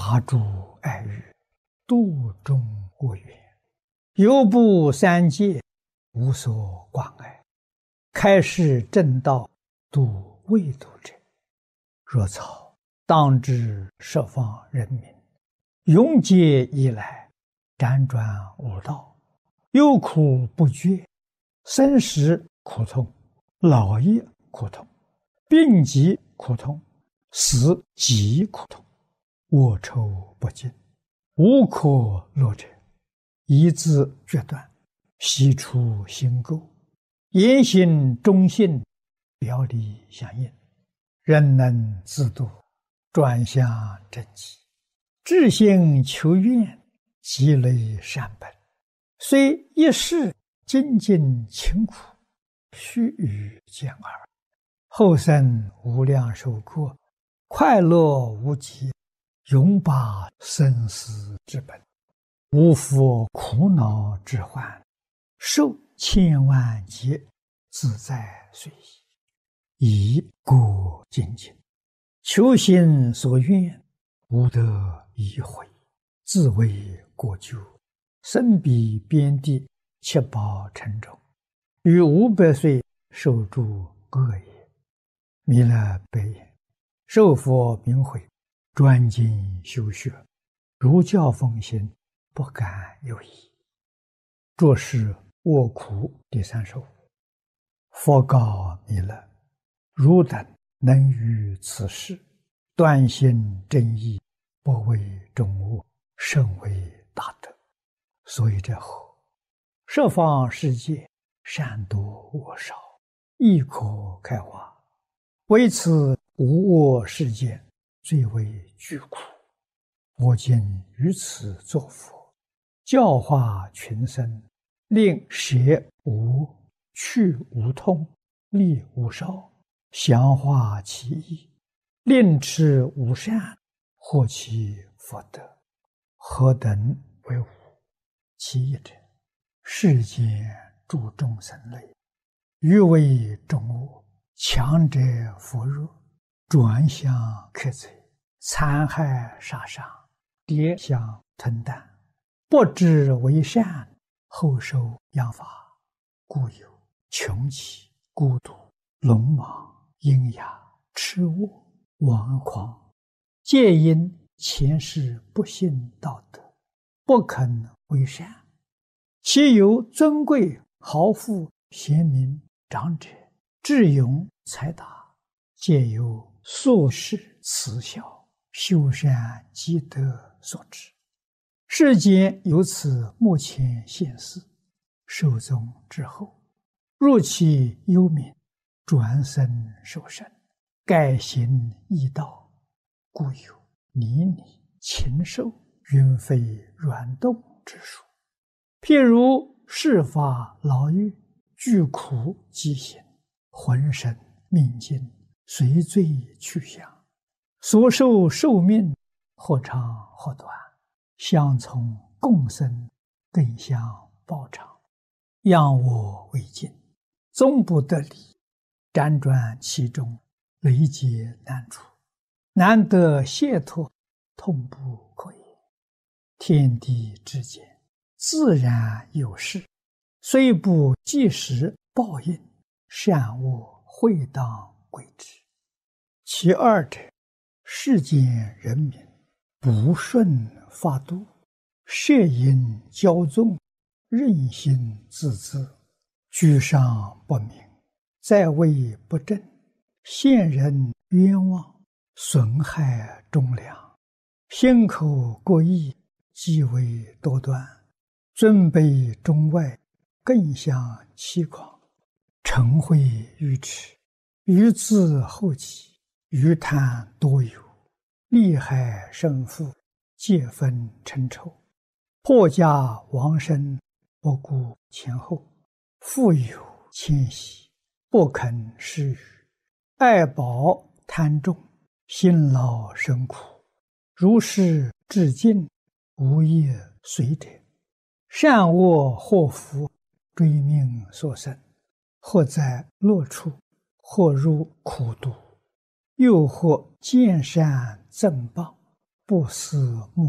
拔诸爱欲，度众恶缘，犹不三界，无所关爱，开示正道，度未度者。若草当知十方人民，永劫以来，辗转无道，忧苦不绝，生死苦痛，老业苦痛，病疾苦痛，死极苦痛，卧愁不尽，无可乐者，一字决断，悉出心垢，言行忠信，表里相应，人能自度，转向正极，至心求愿，积累善本，虽一世精进勤苦，须臾见耳，后生无量寿过，快乐无极，永拔生死之本，无复苦恼之患，受千万劫，自在随意，以过精进，求心所愿，无得已悔，自为过咎，身彼边地，七宝沉重，于500岁受诸恶业。弥勒白言：受佛明慧，专精修学，如教奉行，不敢有疑。作是卧苦第3首。佛告弥勒：汝等能于此事，断心正义，不为众恶，甚为大德。所以者何？十方世界，善多恶少，亦可开化。为此无我世界，最为巨苦。我今于此作佛，教化群生，令舍无、去无痛，利无少，详化其意，令持无善，获其福德。何等为无？其一者，世间诸众生类，欲为众恶，强者扶弱，转向克贼，残害杀伤，跌相吞啖，不知为善，后受殃罚，故有穷奇、孤独、聋盲、喑哑、痴卧、顽狂，皆因前世不信道德，不肯为善。其有尊贵、豪富、贤明、长者、智勇、才达，皆由宿世慈孝、修善积德所致。世间由此目前现世，寿终之后，入其幽冥，转生受生，改行异道，故有泥泞、禽兽、云飞软动之说。譬如世法牢狱，具苦饥行，浑身命尽，随罪去向，所受寿命或长或短，相从共生，更相报偿，仰我为镜，终不得离，辗转其中，累劫难除，难得解脱，痛不可言。天地之间，自然有事，虽不即时报应，善恶会当归之。其二者，世间人民不顺法度，摄引骄纵，任性自恣，居上不明，在位不正，陷人冤枉，损害忠良，心口过意，极为多端，尊卑中外，更相欺狂，嗔恚愚痴，愚自后己，愚贪多有，利害生父，皆分嗔臭，破家亡身，不顾前后，富有谦息，不肯施予，爱宝贪重，辛劳生苦，如是至尽，无业随者，善恶祸福，追命所生，或在乐处，或入苦毒，又或见善赠报， 不思慕